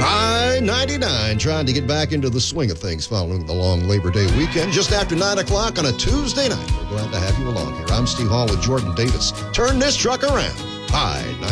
I-99, trying to get back into the swing of things following the long Labor Day weekend. Just after 9 o'clock on a Tuesday night. We're glad to have you along here. I'm Steve Hall with Jordan Davis. Turn this truck around. I-99.